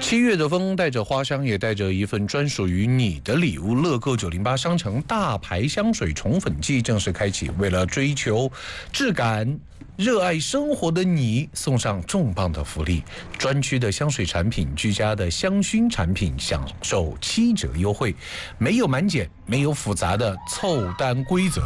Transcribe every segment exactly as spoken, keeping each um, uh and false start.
七月的风带着花香，也带着一份专属于你的礼物。乐购九零八商城大牌香水宠粉季正式开启，为了追求质感、热爱生活的你，送上重磅的福利！专区的香水产品、居家的香薰产品享受七折优惠，没有满减，没有复杂的凑单规则。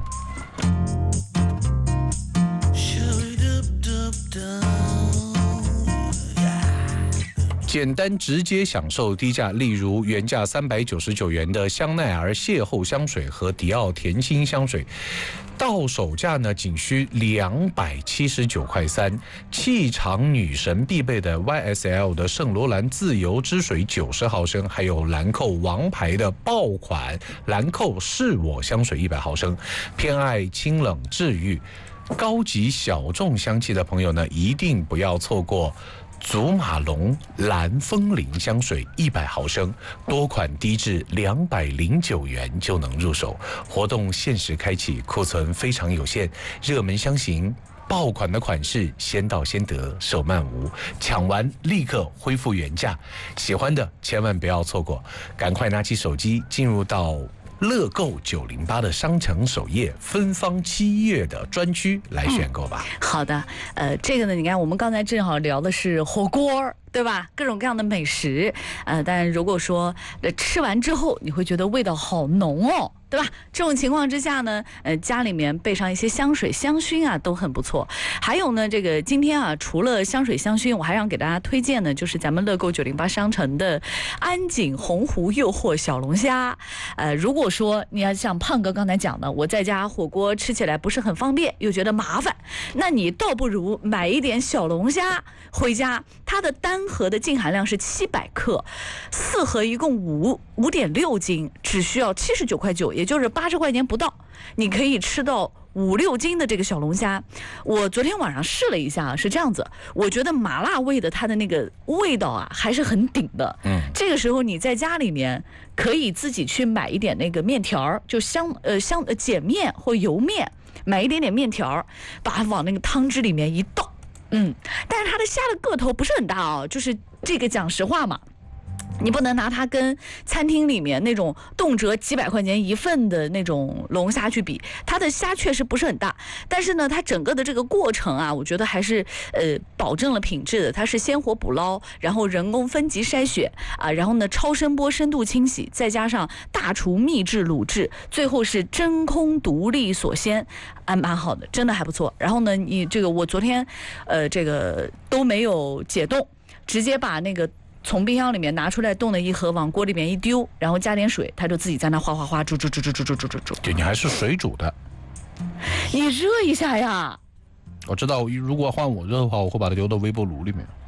简单直接享受低价，例如原价三百九十九元的香奈儿邂逅香水和迪奥甜心香水，到手价呢仅需两百七十九块三。气场女神必备的 Y S L 的圣罗兰自由之水九十毫升，还有兰蔻王牌的爆款兰蔻是我香水一百毫升。偏爱清冷治愈、高级小众香气的朋友呢，一定不要错过祖马龙蓝风铃香水一百毫升，多款低至两百零九元就能入手。活动限时开启，库存非常有限，热门香型爆款的款式先到先得，手慢无，抢完立刻恢复原价。喜欢的千万不要错过，赶快拿起手机进入到乐购九零八的商城首页芬芳七月的专区来选购吧。 嗯、好的，呃，这个呢，你看我们刚才正好聊的是火锅，对吧？各种各样的美食，呃，但如果说、呃、吃完之后你会觉得味道好浓哦，对吧？这种情况之下呢，呃，家里面备上一些香水、香薰啊，都很不错。还有呢，这个今天啊，除了香水、香薰，我还想给大家推荐呢，就是咱们乐购九零八商城的安井洪湖诱惑小龙虾。呃，如果说你要像胖哥刚才讲的，我在家火锅吃起来不是很方便，又觉得麻烦，那你倒不如买一点小龙虾回家，它的单盒的净含量是七百克，四盒一共五五点六斤，只需要七十九块九，也就是八十块钱不到，你可以吃到五六斤的这个小龙虾。我昨天晚上试了一下，是这样子，我觉得麻辣味的它的那个味道啊还是很顶的。嗯，这个时候你在家里面可以自己去买一点那个面条，就香呃香呃碱面或油面，买一点点面条，把它往那个汤汁里面一倒。嗯，但是它的虾的个头不是很大哦，就是这个讲实话嘛，你不能拿它跟餐厅里面那种动辄几百块钱一份的那种龙虾去比，它的虾确实不是很大，但是呢，它整个的这个过程啊，我觉得还是呃保证了品质的。它是鲜活捕捞，然后人工分级筛选啊，然后呢超声波深度清洗，再加上大厨秘制卤制，最后是真空独立锁鲜，还蛮好的，真的还不错。然后呢，你这个我昨天呃这个都没有解冻，直接把那个从冰箱里面拿出来冻的一盒往锅里面一丢，然后加点水，它就自己在那哗哗哗煮煮煮煮煮煮煮煮煮。 对，你还是水煮的。 你热一下呀。 我知道，如果换我热的话，我会把它丢到微波炉里面。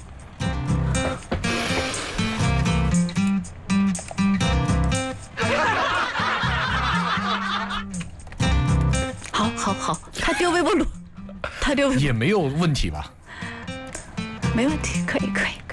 好好好，他丢微波炉，他丢微波炉也没有问题吧？ 没问题，可以可以。